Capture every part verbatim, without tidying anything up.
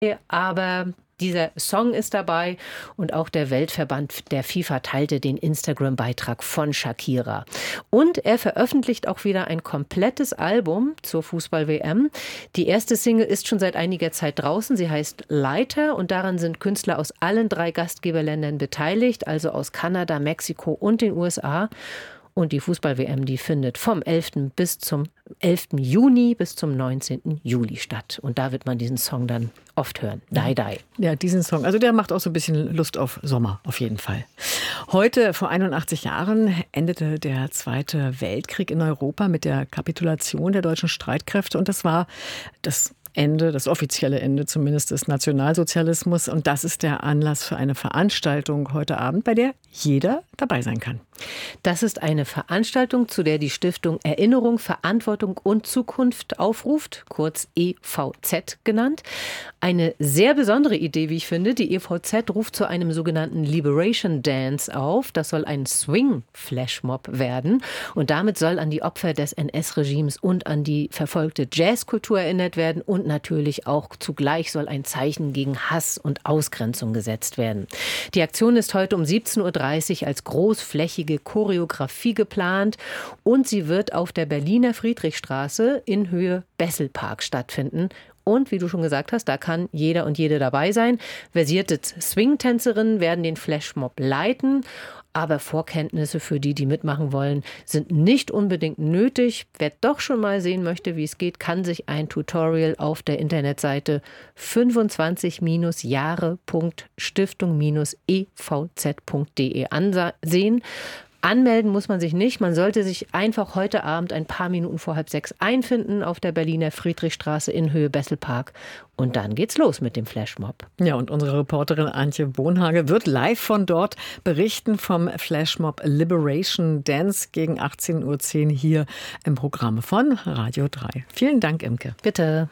aber dieser Song ist dabei und auch der Weltverband der FIFA teilte den Instagram-Beitrag von Shakira. Und er veröffentlicht auch wieder ein komplettes Album zur Fußball-W M. Die erste Single ist schon seit einiger Zeit draußen. Sie heißt Lighter und daran sind Künstler aus allen drei Gastgeberländern beteiligt, also aus Kanada, Mexiko und den U S A. Und die Fußball-W M, die findet vom elften bis zum elften Juni bis zum neunzehnten Juli statt. Und da wird man diesen Song dann oft hören. Die, die. Ja, diesen Song. Also der macht auch so ein bisschen Lust auf Sommer, auf jeden Fall. Heute, vor einundachtzig Jahren, endete der Zweite Weltkrieg in Europa mit der Kapitulation der deutschen Streitkräfte. Und das war das Ende, das offizielle Ende zumindest des Nationalsozialismus. Und das ist der Anlass für eine Veranstaltung heute Abend, bei der jeder dabei sein kann. Das ist eine Veranstaltung, zu der die Stiftung Erinnerung, Verantwortung und Zukunft aufruft, kurz E V Z genannt. Eine sehr besondere Idee, wie ich finde. Die E V Z ruft zu einem sogenannten Liberation Dance auf. Das soll ein Swing-Flashmob werden. Und damit soll an die Opfer des N S-Regimes und an die verfolgte Jazzkultur erinnert werden. Und natürlich auch zugleich soll ein Zeichen gegen Hass und Ausgrenzung gesetzt werden. Die Aktion ist heute um siebzehn Uhr dreißig als großflächige Choreografie geplant und sie wird auf der Berliner Friedrichstraße in Höhe Besselpark stattfinden. Und wie du schon gesagt hast, da kann jeder und jede dabei sein. Versierte Swing-Tänzerinnen werden den Flashmob leiten. Aber Vorkenntnisse für die, die mitmachen wollen, sind nicht unbedingt nötig. Wer doch schon mal sehen möchte, wie es geht, kann sich ein Tutorial auf der Internetseite fünfundzwanzig Jahre Punkt stiftung E V Z Punkt de ansehen. Anmelden muss man sich nicht. Man sollte sich einfach heute Abend ein paar Minuten vor halb sechs einfinden auf der Berliner Friedrichstraße in Höhe Besselpark. Und dann geht's los mit dem Flashmob. Ja, und unsere Reporterin Antje Bohnhage wird live von dort berichten vom Flashmob Liberation Dance gegen achtzehn Uhr zehn hier im Programm von Radio drei. Vielen Dank, Imke. Bitte.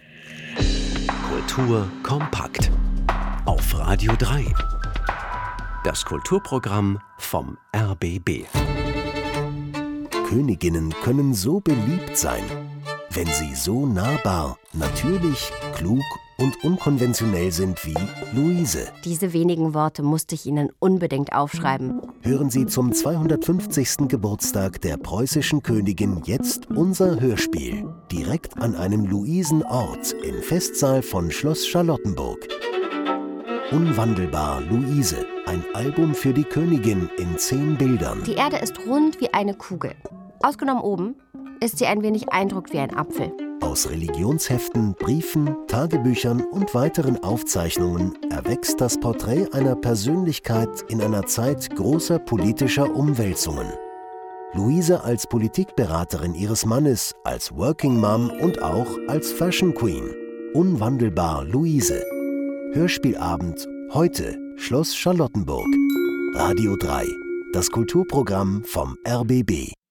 Kultur kompakt auf Radio drei. Das Kulturprogramm vom R B B. Königinnen können so beliebt sein, wenn sie so nahbar, natürlich, klug und unkonventionell sind wie Luise. Diese wenigen Worte musste ich Ihnen unbedingt aufschreiben. Hören Sie zum zweihundertfünfzigsten Geburtstag der preußischen Königin jetzt unser Hörspiel. Direkt an einem Luisenort im Festsaal von Schloss Charlottenburg. Unwandelbar Luise, ein Album für die Königin in zehn Bildern. Die Erde ist rund wie eine Kugel. Ausgenommen oben ist sie ein wenig eindruckt wie ein Apfel. Aus Religionsheften, Briefen, Tagebüchern und weiteren Aufzeichnungen erwächst das Porträt einer Persönlichkeit in einer Zeit großer politischer Umwälzungen. Luise als Politikberaterin ihres Mannes, als Working Mom und auch als Fashion Queen. Unwandelbar Luise. Hörspielabend, heute, Schloss Charlottenburg. Radio drei, das Kulturprogramm vom R B B.